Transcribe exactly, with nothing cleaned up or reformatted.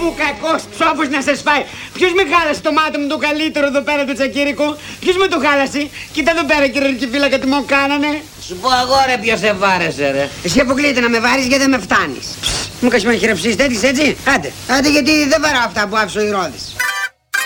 μου κακός ψόφος να σας φάει. Ποιος με χάλασε το μάτι μου το καλύτερο εδώ πέρα του Τσακίρικου? Ποιος με το χάλασε? Κοίτα εδώ πέρα κύριε Ρικηφίλακα τι μου κάνανε. Σου πω αγόρε ποιος σε βάρεσε ρε. Εσύ αποκλείεται να με βάρεις γιατί δεν με φτάνεις. Μου κάνεις με χειραψείς τέτοις έτσι. Άντε, άντε γιατί δεν βαράω αυτά που άφησε ο Ηρώδης.